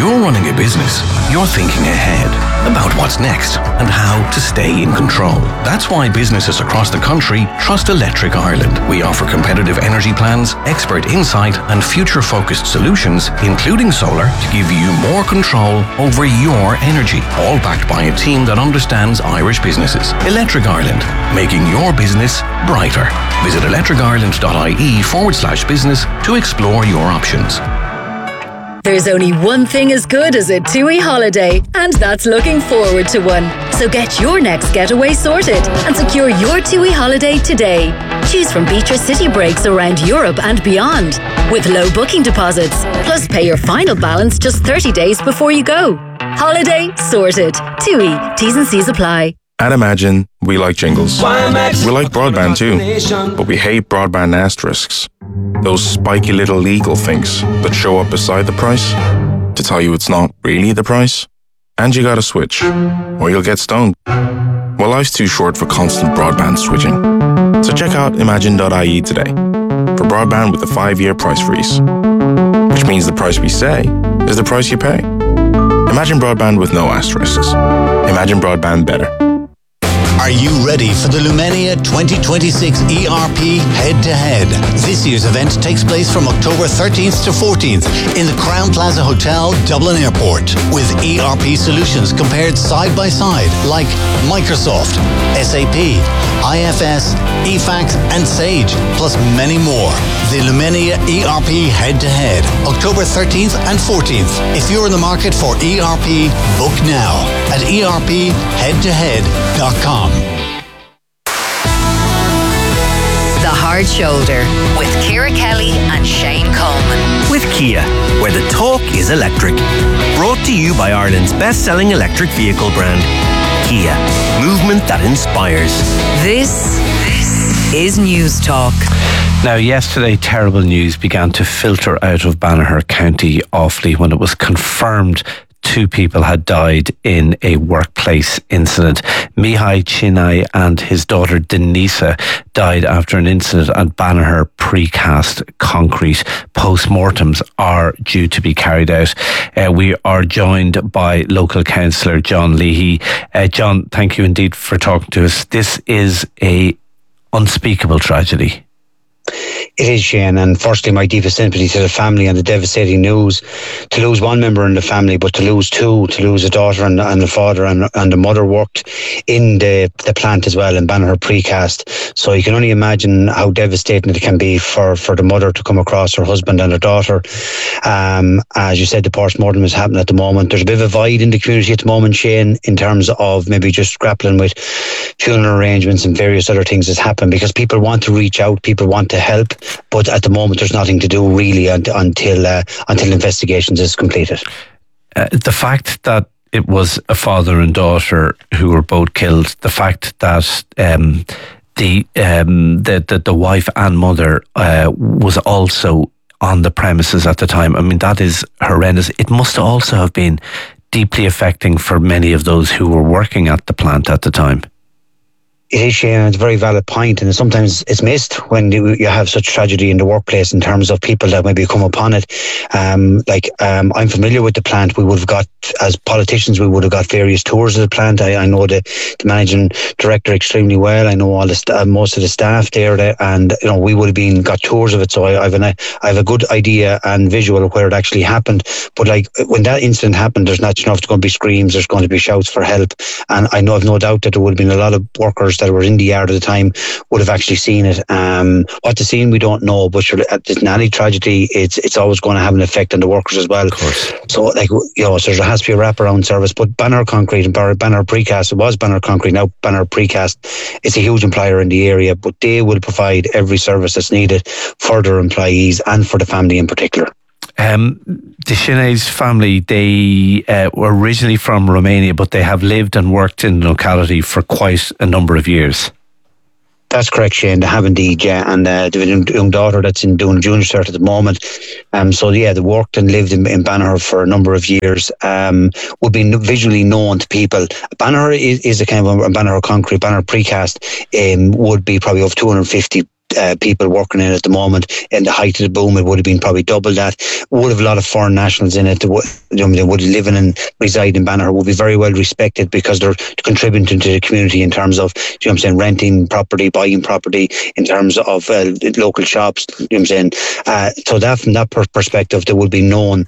you're running a business, you're thinking ahead about what's next and how to stay in control. That's why businesses across the country trust Electric Ireland. We offer competitive energy plans, expert insight and future-focused solutions, including solar, to give you more control over your energy, all backed by a team that understands Irish businesses. Electric Ireland, making your business brighter. Visit electricireland.ie/business to explore your options. There's only one thing as good as a TUI holiday, and that's looking forward to one. So get your next getaway sorted and secure your TUI holiday today. Choose from beach or city breaks around Europe and beyond, with low booking deposits, plus pay your final balance just 30 days before you go. Holiday sorted. TUI. T's and C's apply. At Imagine, we like jingles. We like broadband too, but we hate broadband asterisks. Those spiky little legal things that show up beside the price to tell you it's not really the price. And you gotta switch, or you'll get stoned. Well, life's too short for constant broadband switching. So check out imagine.ie today for broadband with a 5-year price freeze. Which means the price we say is the price you pay. Imagine broadband with no asterisks. Imagine broadband better. Are you ready for the Lumenia 2026 ERP Head-to-Head? This year's event takes place from October 13th to 14th in the Crowne Plaza Hotel, Dublin Airport, with ERP solutions compared side by side like Microsoft, SAP, IFS, eFax and Sage, plus many more. The Lumenia ERP Head-to-Head, October 13th and 14th. If you're in the market for ERP, book now at erpheadtohead.com. The Hard Shoulder with Ciara Kelly and Shane Coleman. With Kia, where the talk is electric. Brought to you by Ireland's best-selling electric vehicle brand, Kia. Movement that inspires. This is News Talk. Now, yesterday, terrible news began to filter out of Banagher County Offaly when it was confirmed 2 people had died in a workplace incident. Mihai Chinai and his daughter Denisa died after an incident at Banagher Precast Concrete. Post-mortems are due to be carried out. We are joined by local councillor John Leahy. John, thank you indeed for talking to us. This is a unspeakable tragedy. It is, Shane, and firstly my deepest sympathy to the family and the devastating news to lose one member in the family, but to lose 2, to lose a daughter and the father and the mother worked in the plant as well in Banagher Precast. So you can only imagine how devastating it can be for the mother to come across her husband and her daughter. As you said, the post-mortem is happening at the moment. There's a bit of a void in the community at the moment, Shane, in terms of maybe just grappling with funeral arrangements and various other things that's happened, because people want to reach out, people want to help, but at the moment there's nothing to do really until investigations is completed. The fact that it was a father and daughter who were both killed, the fact that the wife and mother was also on the premises at the time, I mean, that is horrendous. It must also have been deeply affecting for many of those who were working at the plant at the time. It is, Shane, it's a very valid point, and sometimes it's missed when you have such tragedy in the workplace in terms of people that maybe come upon it. I'm familiar with the plant. We would have got, as politicians, we would have got various tours of the plant. I know the managing director extremely well. I know all the most of the staff there, and we would have got tours of it. So I have a good idea and visual of where it actually happened. But when that incident happened, there's not enough. There's going to be screams. There's going to be shouts for help, and I know I've no doubt that there would have been a lot of workers that were in the yard at the time would have actually seen it. What the scene we don't know, but in any tragedy, it's always going to have an effect on the workers as well. Of course. So so there has to be a wraparound service. But Banagher Concrete and Banagher Precast, it was Banagher Concrete, now Banagher Precast, it's a huge employer in the area, but they will provide every service that's needed for their employees and for the family in particular. The Chinai's family, they were originally from Romania, but they have lived and worked in the locality for quite a number of years. That's correct, Shane. They have indeed, yeah. And they have a young daughter that's doing junior cert at the moment. They worked and lived in Banagher for a number of years. Would be visually known to people. Banagher is a kind of Banagher Concrete, Banagher Precast would be probably of 250 people working in it at the moment. In the height of the boom, it would have been probably double that. Would have a lot of foreign nationals in it. They would live and reside in Banagher, would be very well respected because they're contributing to the community in terms of, renting property, buying property, in terms of local shops. So that from that perspective, they will be known.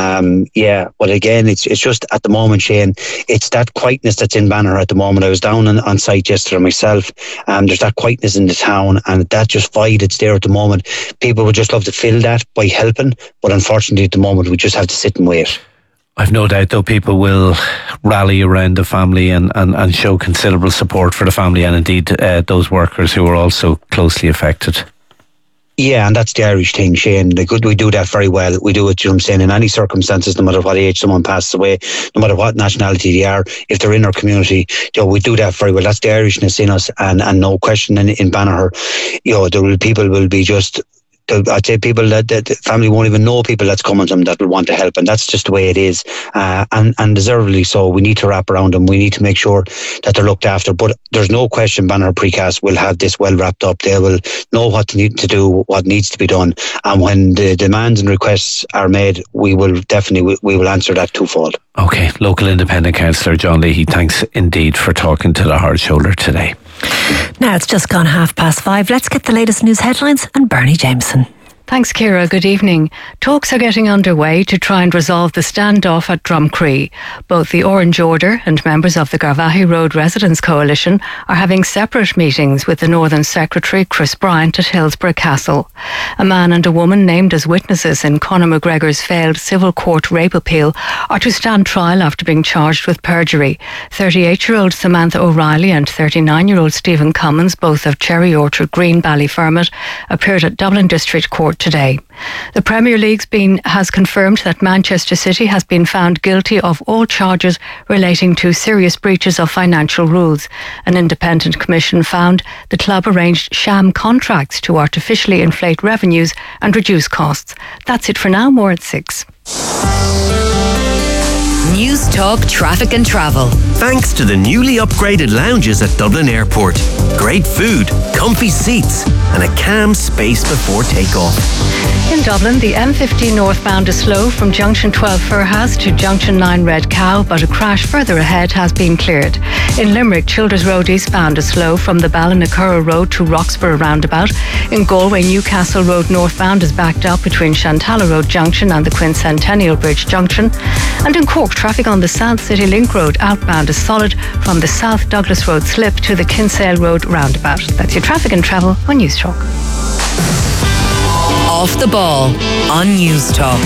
But again, it's just at the moment, Shane, it's that quietness that's in Banagher at the moment. I was down on site yesterday myself. There's that quietness in the town, and that just vibe that's there at the moment. People would just love to fill that by helping, but unfortunately at the moment we just have to sit and wait. I've no doubt though people will rally around the family and show considerable support for the family and indeed those workers who are also closely affected. Yeah, and that's the Irish thing, Shane. We do that very well. We do it, in any circumstances, no matter what age someone passes away, no matter what nationality they are, if they're in our community, we do that very well. That's the Irishness in us, and no question in Banagher, people will be just... I'd say people that the family won't even know people that's coming to them that will want to help, and that's just the way it is, and deservedly so. We need to wrap around them. We need to make sure that they're looked after. But there's no question Banagher Precast will have this well wrapped up. They will know what to need to do, what needs to be done, and when the demands and requests are made, we will answer that twofold. Okay, local independent councillor John Leahy, thanks indeed for talking to the Hard Shoulder today. Now it's just gone 5:30. Let's get the latest news headlines and Bernie Jameson. Thanks, Ciara. Good evening. Talks are getting underway to try and resolve the standoff at Drumcree. Both the Orange Order and members of the Garvaghey Road Residents Coalition are having separate meetings with the Northern Secretary, Chris Bryant, at Hillsborough Castle. A man and a woman named as witnesses in Conor McGregor's failed civil court rape appeal are to stand trial after being charged with perjury. 38-year-old Samantha O'Reilly and 39-year-old Stephen Cummins, both of Cherry Orchard Green, Ballyfermot, appeared at Dublin District Court today. The Premier League has confirmed that Manchester City has been found guilty of all charges relating to serious breaches of financial rules. An independent commission found the club arranged sham contracts to artificially inflate revenues and reduce costs. That's it for now. More at 6. News Talk Traffic and Travel. Thanks to the newly upgraded lounges at Dublin Airport. Great food, comfy seats, and a calm space before takeoff. In Dublin, the M50 northbound is slow from Junction 12 Firhas to Junction 9 Red Cow, but a crash further ahead has been cleared. In Limerick, Childers Road eastbound is slow from the Ballinacurra Road to Roxborough roundabout. In Galway, Newcastle Road northbound is backed up between Shantala Road Junction and the Quincentennial Bridge Junction. And in Cork, traffic on the South City Link Road outbound is solid from the South Douglas Road slip to the Kinsale Road roundabout. That's your traffic and travel on News Talk. Off the Ball on News Talk.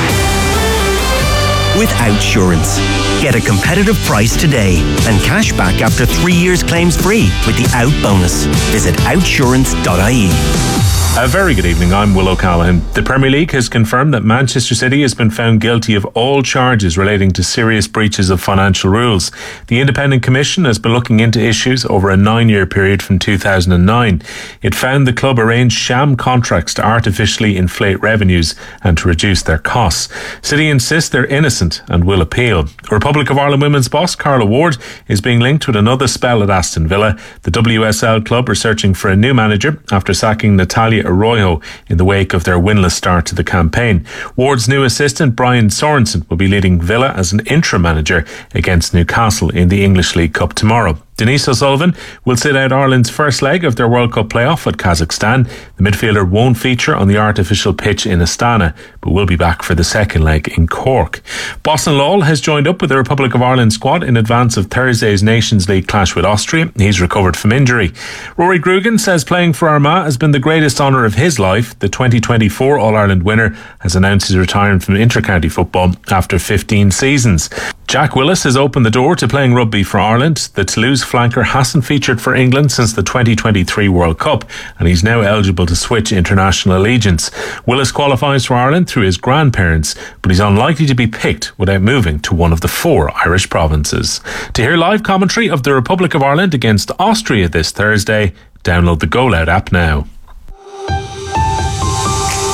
With Outsurance. Get a competitive price today and cash back after 3 years claims free with the Out bonus. Visit outsurance.ie. A very good evening, I'm Will O'Callaghan. The Premier League has confirmed that Manchester City has been found guilty of all charges relating to serious breaches of financial rules. The Independent Commission has been looking into issues over a 9-year period from 2009. It found the club arranged sham contracts to artificially inflate revenues and to reduce their costs. City insist they're innocent and will appeal. Republic of Ireland women's boss Carla Ward is being linked with another spell at Aston Villa. The WSL club are searching for a new manager after sacking Natalia Arroyo in the wake of their winless start to the campaign. Ward's new assistant Brian Sorensen will be leading Villa as an interim manager against Newcastle in the English League Cup tomorrow. Denise O'Sullivan will sit out Ireland's first leg of their World Cup playoff at Kazakhstan. The midfielder won't feature on the artificial pitch in Astana, but will be back for the second leg in Cork. Boston Lawal has joined up with the Republic of Ireland squad in advance of Thursday's Nations League clash with Austria. He's recovered from injury. Rory Grugan says playing for Armagh has been the greatest honour of his life. The 2024 All-Ireland winner has announced his retirement from inter-county football after 15 seasons. Jack Willis has opened the door to playing rugby for Ireland. The Toulouse flanker hasn't featured for England since the 2023 World Cup, and he's now eligible to switch international allegiance. Willis qualifies for Ireland through his grandparents, but he's unlikely to be picked without moving to one of the 4 Irish provinces. To hear live commentary of the Republic of Ireland against Austria this Thursday, download the Go Loud app now.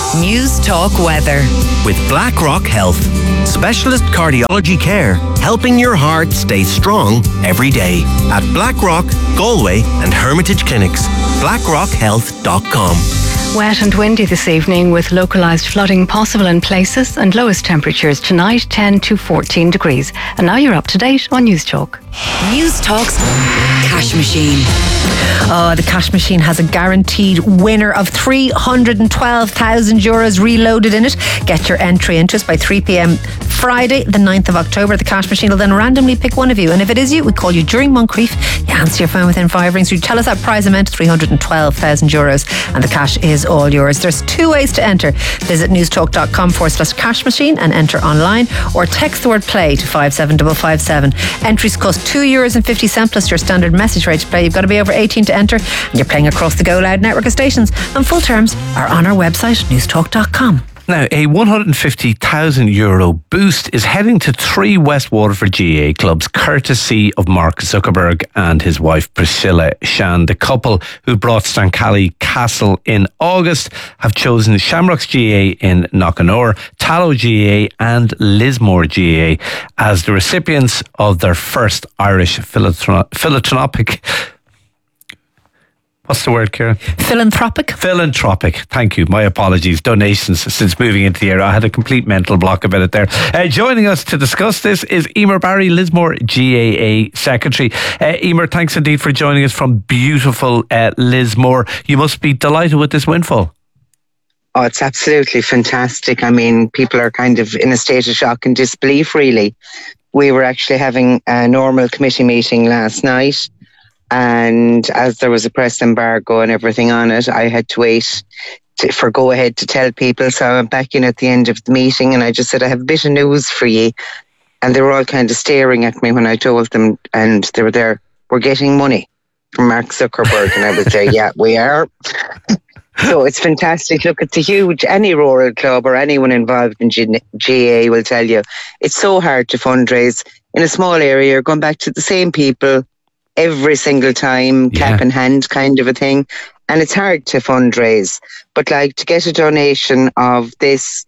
News Talk Weather. With BlackRock Health. Specialist cardiology care, helping your heart stay strong every day. At BlackRock, Galway and Hermitage Clinics. BlackRockHealth.com. Wet and windy this evening with localised flooding possible in places, and lowest temperatures tonight 10 to 14 degrees. And now you're up to date on News Talk. News Talk's Cash Machine. Oh, the Cash Machine has a guaranteed winner of €312,000 reloaded in it. Get your entry into us by 3 p.m. Friday, the 9th of October. The Cash Machine will then randomly pick one of you. And if it is you, we call you during Moncrief. You answer your phone within 5 rings. You tell us that prize amount, €312,000. And the cash is all yours. There's 2 ways to enter. Visit newstalk.com/cash machine and enter online, or text the word play to 57557. Entries cost €2.50 plus your standard message rate to play. You've got to be over 18 to enter, and you're playing across the Go Loud network of stations. And full terms are on our website, newstalk.com. Now, a €150,000 boost is heading to 3 West Waterford GAA clubs, courtesy of Mark Zuckerberg and his wife Priscilla Shan. The couple who brought Stancally Castle in August have chosen Shamrocks GAA in Knockanore, Tallow GAA and Lismore GAA as the recipients of their first Irish philanthropic... What's the word, Ciara? Philanthropic. Thank you. My apologies. Donations since moving into the area. I had a complete mental block about it there. Joining us to discuss this is Emer Barry, Lismore GAA Secretary. Emer, thanks indeed for joining us from beautiful Lismore. You must be delighted with this windfall. Oh, it's absolutely fantastic. I mean, people are kind of in a state of shock and disbelief, really. We were actually having a normal committee meeting last night. And as there was a press embargo and everything on it, I had to wait for go ahead to tell people. So I went back in at the end of the meeting and I just said, I have a bit of news for you. And they were all kind of staring at me when I told them, and they were there, we're getting money from Mark Zuckerberg. And I was there, yeah, we are. So it's fantastic. Look, it's a huge, any rural club or anyone involved in GAA will tell you, it's so hard to fundraise. In a small area, you're going back to the same people every single time, cap in hand kind of a thing. And it's hard to fundraise. But like to get a donation of this,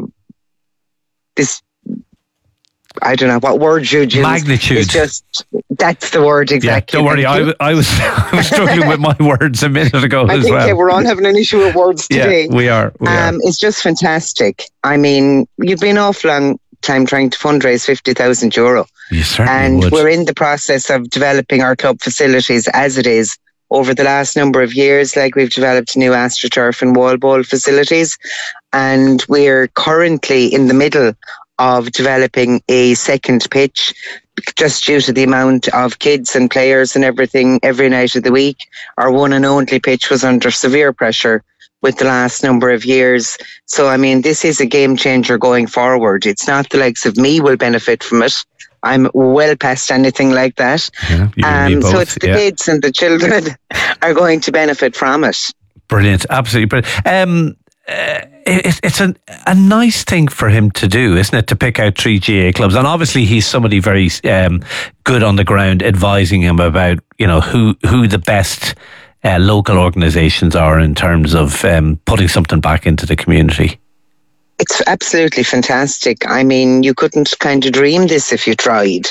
I don't know what word you'd use. Magnitude. It's just, that's the word exactly. Yeah, don't worry, I was struggling with my words a minute ago as well. I think we're all having an issue with words today. Yeah, we are. It's just fantastic. I mean, you've been off long time trying to fundraise €50,000. You certainly and would. We're in the process of developing our club facilities as it is. Over the last number of years, like we've developed new AstroTurf and wall ball facilities, and we're currently in the middle of developing a second pitch, just due to the amount of kids and players and everything every night of the week. Our one and only pitch was under severe pressure with the last number of years. So, I mean, this is a game changer going forward. It's not the likes of me will benefit from it. I'm well past anything like that. Yeah, so it's the kids and the children are going to benefit from it. Brilliant. Absolutely brilliant. It's a nice thing for him to do, isn't it, to pick out 3 GAA clubs? And obviously he's somebody very good on the ground, advising him about, you know, who the best local organisations are in terms of putting something back into the community. It's absolutely fantastic. I mean, you couldn't kind of dream this if you tried.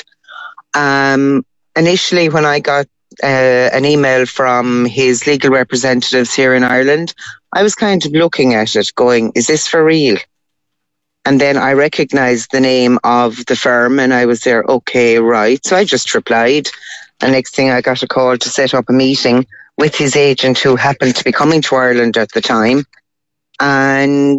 Initially, when I got an email from his legal representatives here in Ireland, I was kind of looking at it going, is this for real? And then I recognised the name of the firm and I was there, okay, right. So I just replied. And next thing I got a call to set up a meeting with his agent who happened to be coming to Ireland at the time. And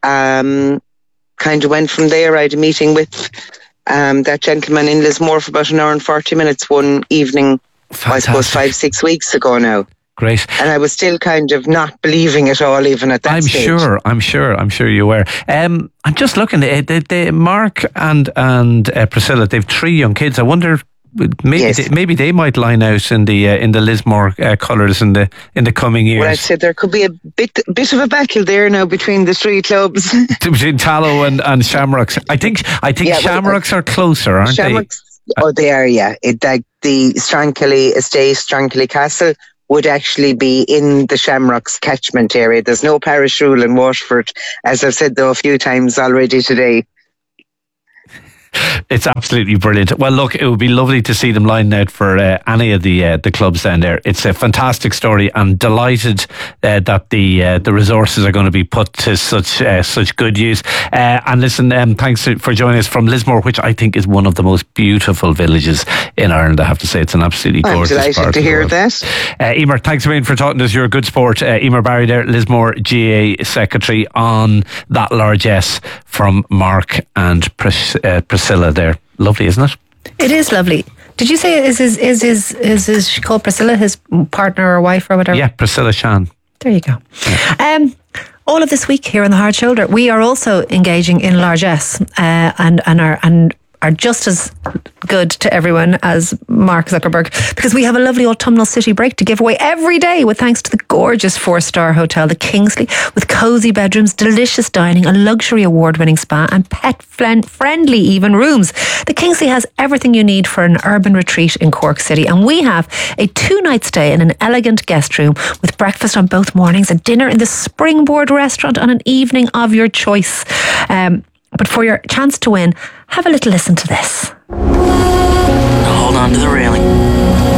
kind of went from there. I had a meeting with that gentleman in Lismore for about an hour and 40 minutes one evening, I suppose 5-6 weeks ago now. Great. And I was still kind of not believing it all even at that stage. I'm sure you were. I'm just looking at Mark and Priscilla, they've 3 young kids. I wonder maybe they might line out in the Lismore colours in the coming years. Well, I'd say there could be a bit of a battle there now between the 3 clubs. Between Tallow and Shamrocks. I think Shamrocks are closer, aren't they? Oh, they are, yeah. The Strankely Estate, Strankely Castle would actually be in the Shamrocks catchment area. There's no parish rule in Waterford, as I've said though a few times already today. It's absolutely brilliant. Well, look, it would be lovely to see them lined out for any of the clubs down there. It's a fantastic story. I'm delighted that the resources are going to be put to such good use. And listen, thanks for joining us from Lismore, which I think is one of the most beautiful villages in Ireland. I have to say, it's an absolutely gorgeous part. I'm delighted to hear that. Emer, thanks a million for talking to us. You're a good sport. Emer Barry there, Lismore GA Secretary, on that largesse from Mark and Priscilla there. Lovely, isn't it? It is lovely. Did you say is she called Priscilla, his partner or wife or whatever? Yeah, Priscilla Shan. There you go. Yeah. All of this week here on The Hard Shoulder, we are also engaging in largesse and are just as good to everyone as Mark Zuckerberg, because we have a lovely autumnal city break to give away every day with thanks to the gorgeous 4-star hotel, the Kingsley, with cosy bedrooms, delicious dining, a luxury award-winning spa and pet-friendly even rooms. The Kingsley has everything you need for an urban retreat in Cork City, and we have a 2-night stay in an elegant guest room with breakfast on both mornings, a dinner in the Springboard restaurant on an evening of your choice. But for your chance to win, have a little listen to this. Now hold on to the railing.